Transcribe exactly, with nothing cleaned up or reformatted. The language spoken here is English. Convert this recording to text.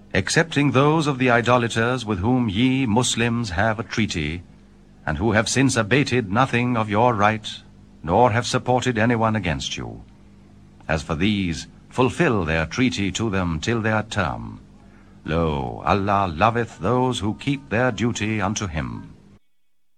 excepting those of the idolaters with whom ye Muslims have a treaty, and who have since abated nothing of your right, nor have supported anyone against you. As for these, fulfill their treaty to them till their term. Lo, Allah loveth those who keep their duty unto him.